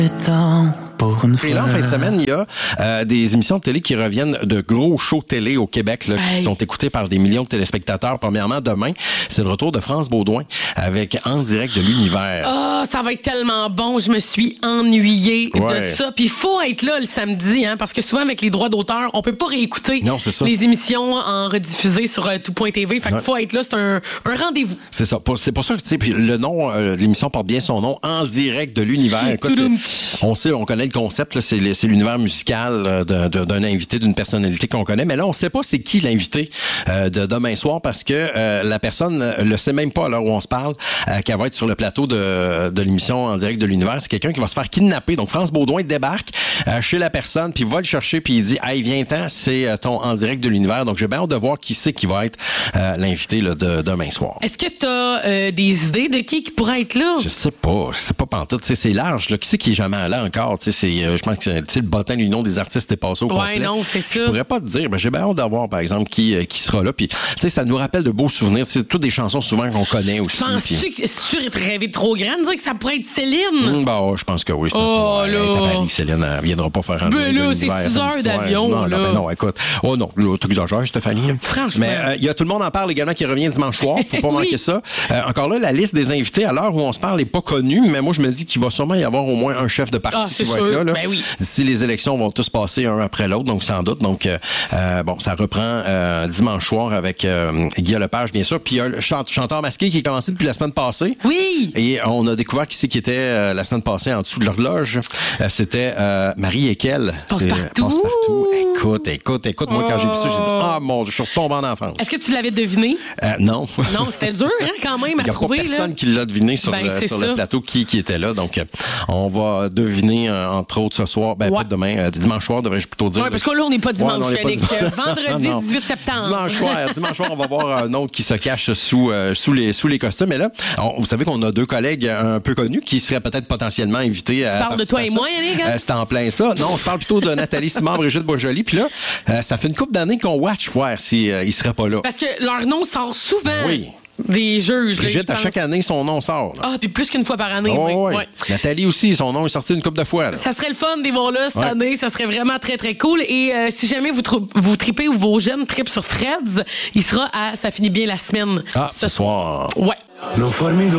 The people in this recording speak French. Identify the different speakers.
Speaker 1: Et là, en fin de semaine, il y a des émissions de télé qui reviennent de gros shows télé au Québec là, qui sont écoutés par des millions de téléspectateurs. Premièrement, demain, c'est le retour de France Baudouin avec En direct de l'univers.
Speaker 2: Ah, ça va être tellement bon. Je me suis ennuyée de ça. Puis il faut être là le samedi, hein, parce que souvent, avec les droits d'auteur, on peut pas réécouter les émissions en rediffusées sur tout.tv. Fait qu'il faut être là. C'est un rendez-vous.
Speaker 1: C'est ça. C'est pour ça que, tu sais, le nom de l'émission porte bien son nom, En direct de l'univers. Écoute, on connaît le concept, là, c'est l'univers musical d'un invité, d'une personnalité qu'on connaît. Mais là, on sait pas c'est qui l'invité de demain soir parce que la personne le sait même pas à l'heure où on se parle qu'elle va être sur le plateau de l'émission En direct de l'univers. C'est quelqu'un qui va se faire kidnapper. Donc, France Baudouin débarque chez la personne, puis va le chercher, puis il dit « Hey, viens-t'en, c'est ton En direct de l'univers. » Donc, j'ai bien hâte de voir qui c'est qui va être l'invité là, de demain soir.
Speaker 2: Est-ce que tu as des idées de qui pourrait être là?
Speaker 1: Je sais pas pantoute. C'est large. Là. Qui c'est qui est jamais là encore? Je pense que le bottin du nom des artistes est passé au complet.
Speaker 2: Non, c'est ça.
Speaker 1: Je pourrais pas te dire. Mais j'ai bien hâte d'avoir, par exemple, qui sera là. Puis, ça nous rappelle de beaux souvenirs. C'est toutes des chansons souvent qu'on connaît aussi.
Speaker 2: Penses-tu que si tu rêvé trop grande, dire que ça pourrait être Céline?
Speaker 1: Je pense que oui.
Speaker 2: Là.
Speaker 1: Elle est à Paris, Céline. Elle viendra pas faire un
Speaker 2: mais là, c'est 6 heures d'avion.
Speaker 1: Non, écoute. Oh non, là, t'exagères, Stéphanie.
Speaker 2: Franchement.
Speaker 1: Mais il y a Tout le monde en parle également qui revient dimanche soir. Faut pas manquer ça. Encore là, la liste des invités à l'heure où on se parle est pas connue, mais moi, je me dis qu'il va sûrement y avoir au moins un chef de parti qui va être là.
Speaker 2: Ben oui.
Speaker 1: D'ici les élections vont tous passer un après l'autre, donc sans doute. Donc, ça reprend dimanche soir avec Guy Lepage, bien sûr. Puis il y a le chanteur masqué qui est commencé depuis la semaine passée.
Speaker 2: Oui!
Speaker 1: Et on a découvert qui était la semaine passée en dessous de l'horloge. C'était Marie Ekel.
Speaker 2: Passe-partout.
Speaker 1: Écoute. Moi, quand j'ai vu ça, j'ai dit, mon Dieu, je suis retombé en enfance.
Speaker 2: Est-ce que tu l'avais deviné?
Speaker 1: Non.
Speaker 2: Non, c'était dur, hein, quand même, à trouver.
Speaker 1: Il n'y a pas personne qui l'a deviné sur le plateau qui était là. Donc, on va deviner, entre autres, ce soir. Pas demain, dimanche soir, devrais-je plutôt dire.
Speaker 2: Oui, parce que là, on n'est pas dimanche, Félix. Vendredi, 18 septembre.
Speaker 1: Dimanche soir, on va voir un autre qui se cache sous les costumes. Et là, vous savez qu'on a deux collègues un peu connus qui seraient peut-être potentiellement invités à.
Speaker 2: Tu parles de toi et moi, Yannick?
Speaker 1: C'est en plein ça. Non, je parle plutôt de Nathalie Simard, Brigitte Boisjoli. Puis là, ça fait une couple d'années qu'on watch voir s'ils ne seraient pas là.
Speaker 2: Parce que leur nom sort souvent.
Speaker 1: Oui.
Speaker 2: Des juges.
Speaker 1: Brigitte, à chaque année, son nom sort.
Speaker 2: Là. Puis plus qu'une fois par année, oui.
Speaker 1: Nathalie aussi, son nom est sorti une couple de fois. Là.
Speaker 2: Ça serait le fun de les voir là cette année. Ça serait vraiment très, très cool. Et si jamais vous tripez ou vos jeunes tripent sur Freds, il sera à Ça finit bien la semaine.
Speaker 1: Ce soir.
Speaker 2: Ouais.